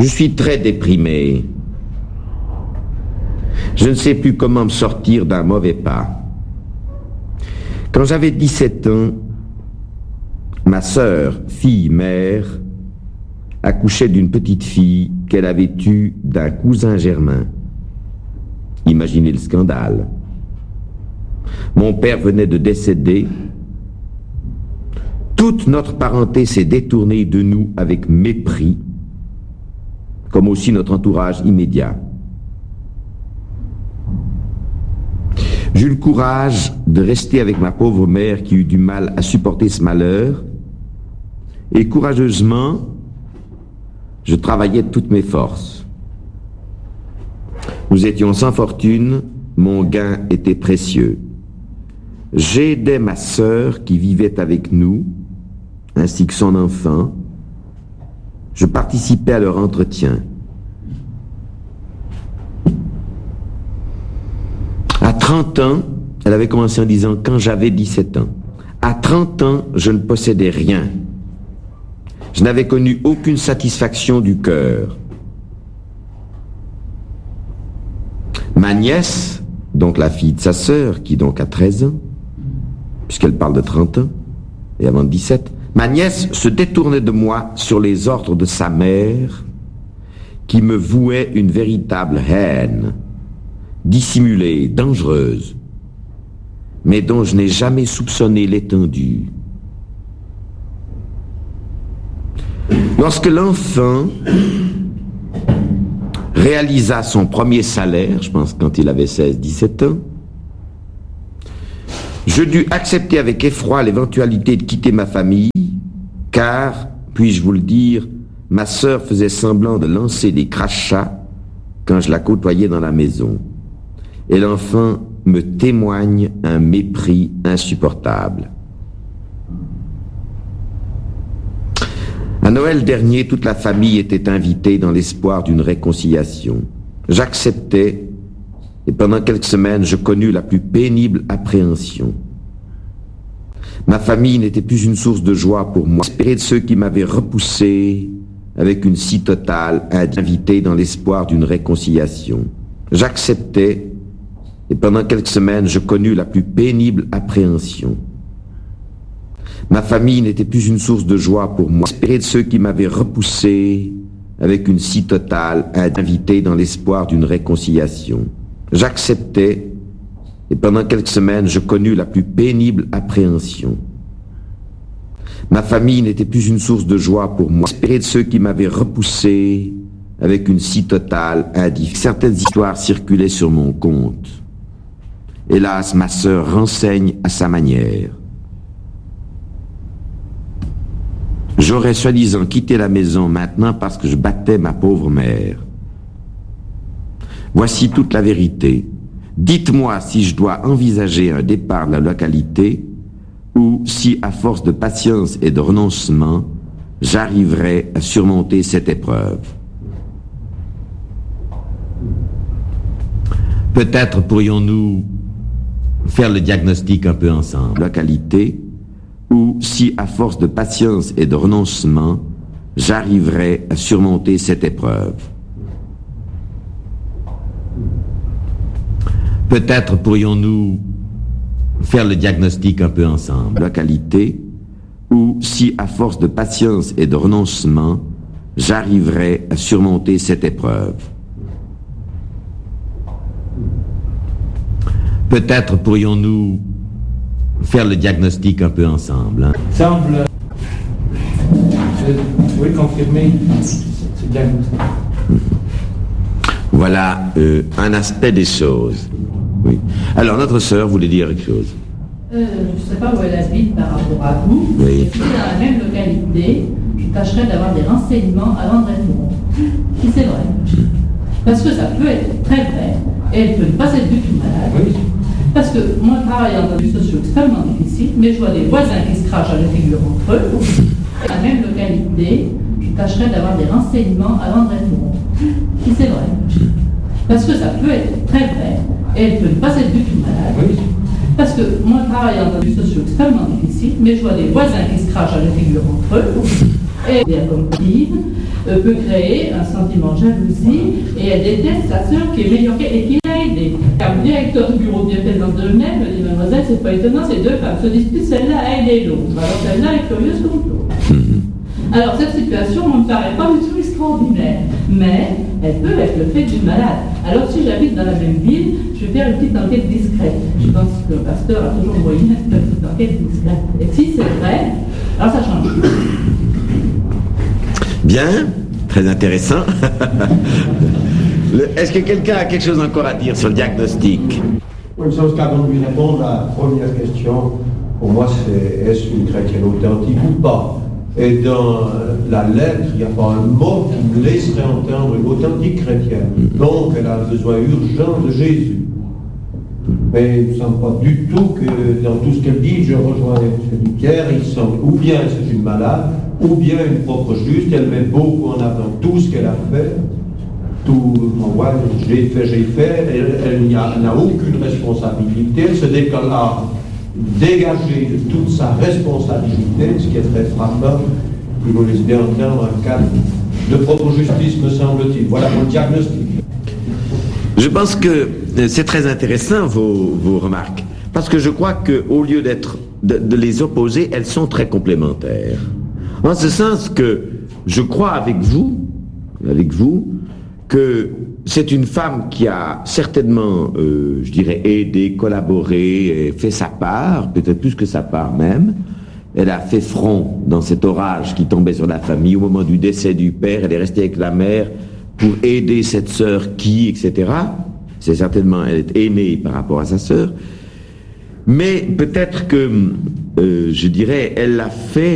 Je suis très déprimé. Je ne sais plus comment me sortir d'un mauvais pas. Quand j'avais 17 ans, ma sœur, fille-mère, accouchait d'une petite fille qu'elle avait eue d'un cousin germain. Imaginez le scandale. Mon père venait de décéder. Toute notre parenté s'est détournée de nous avec mépris, comme aussi notre entourage immédiat. J'eus le courage de rester avec ma pauvre mère qui eut du mal à supporter ce malheur, et courageusement, je travaillais de toutes mes forces. Nous étions sans fortune, mon gain était précieux. J'aidais ma sœur qui vivait avec nous, ainsi que son enfant. Je participais à leur entretien. À 30 ans, elle avait commencé en disant « quand j'avais 17 ans ». À 30 ans, je ne possédais rien. Je n'avais connu aucune satisfaction du cœur. Ma nièce, donc la fille de sa sœur, qui donc a 13 ans, puisqu'elle parle de 30 ans, et avant 17, ma nièce se détournait de moi sur les ordres de sa mère, qui me vouait une véritable haine, dissimulée, dangereuse, mais dont je n'ai jamais soupçonné l'étendue. Lorsque l'enfant réalisa son premier salaire, je pense quand il avait 16-17 ans, je dus accepter avec effroi l'éventualité de quitter ma famille, car, puis-je vous le dire, ma sœur faisait semblant de lancer des crachats quand je la côtoyais dans la maison. Et l'enfant me témoigne un mépris insupportable. À Noël dernier, toute la famille était invitée dans l'espoir d'une réconciliation. J'acceptais, et pendant quelques semaines, je connus la plus pénible appréhension. Ma famille n'était plus une source de joie pour moi. J'espérais de ceux qui m'avaient repoussé avec une si totale invité dans l'espoir d'une réconciliation. J'acceptais, et pendant quelques semaines, je connus la plus pénible appréhension. Ma famille n'était plus une source de joie pour moi. J'espérais de ceux qui m'avaient repoussé avec une si totale invité dans l'espoir d'une réconciliation. J'acceptais, et pendant quelques semaines, je connus la plus pénible appréhension. Ma famille n'était plus une source de joie pour moi. J'espérais de ceux qui m'avaient repoussé avec une si totale indifférence. Certaines histoires circulaient sur mon compte. Hélas, ma sœur renseigne à sa manière. J'aurais soi-disant quitté la maison maintenant parce que je battais ma pauvre mère. Voici toute la vérité. Dites-moi si je dois envisager un départ de la localité ou si, à force de patience et de renoncement, j'arriverai à surmonter cette épreuve. Peut-être pourrions-nous faire le diagnostic un peu ensemble. Localité, ou si, à force de patience et de renoncement, j'arriverai à surmonter cette épreuve. Peut-être pourrions-nous faire le diagnostic un peu ensemble. Localité, ou si, à force de patience et de renoncement, j'arriverai à surmonter cette épreuve. Peut-être pourrions-nous faire le diagnostic un peu ensemble. Hein. Semble, vous pouvez confirmer ce diagnostic. Voilà un aspect des choses. Oui. Alors, notre sœur voulait dire quelque chose. Je ne sais pas où elle habite par rapport à vous. Oui. Si dans la même localité, je tâcherai d'avoir des renseignements avant de répondre. Si c'est vrai. Parce que ça peut être très vrai, et elle peut ne pas être du tout malade. Oui. Parce que moi, travaillant dans des sociaux extrêmement difficiles, mais je vois des voisins qui se crachent à la figure entre eux. Dans la même localité, je tâcherai d'avoir des renseignements avant de répondre. Si c'est vrai. Parce que ça peut être très vrai, et elle peut ne pas être du tout malade. Oui. Parce que moi, travaillant dans des sociaux extrêmement difficiles, mais je vois des voisins qui se crachent à la figure entre eux. Et bien compréhensive peut créer un sentiment de jalousie et elle déteste sa sœur qui est meilleure qu'elle et qui l'a aidée. Un directeur du bureau bienfaisant de Genève me dit mademoiselle, c'est pas étonnant, ces deux femmes se disputent, celle-là a aidé l'autre. Alors celle-là est curieuse comme l'autre. Alors cette situation ne me paraît pas du tout extraordinaire, mais elle peut être le fait d'une malade. Alors si j'habite dans la même ville, je vais faire une petite enquête discrète. Je pense que le pasteur a toujours moyen de faire une petite enquête discrète. Et si c'est vrai, alors ça change. Bien, très intéressant. Est-ce que quelqu'un a quelque chose encore à dire sur le diagnostic? Oui, je pense qu'avant de lui répondre, la première question, pour moi, c'est est-ce une chrétienne authentique ou pas? Et dans la lettre, il n'y a pas un mot qui me laisserait entendre une authentique chrétienne. Donc, elle a besoin urgent de Jésus. Mais il ne me semble pas du tout que dans tout ce qu'elle dit, je rejoins ce que dit Pierre, il semble ou bien c'est une malade, ou bien une propre juste, elle met beaucoup en avant tout ce qu'elle a fait. Tout, ouais, j'ai fait, elle n'a aucune responsabilité, elle se décale à dégager de toute sa responsabilité, ce qui est très frappant, qui nous laisse bien entendre un cas de propre justice, me semble-t-il. Voilà mon diagnostic. Je pense que c'est très intéressant vos remarques, parce que je crois qu'au lieu de les opposer, elles sont très complémentaires. En ce sens que je crois avec vous, que c'est une femme qui a certainement, je dirais, aidé, collaboré, fait sa part, peut-être plus que sa part même. Elle a fait front dans cet orage qui tombait sur la famille. Au moment du décès du père, elle est restée avec la mère pour aider cette sœur qui, etc. C'est certainement, elle est aînée par rapport à sa sœur. Mais peut-être que, je dirais, elle l'a fait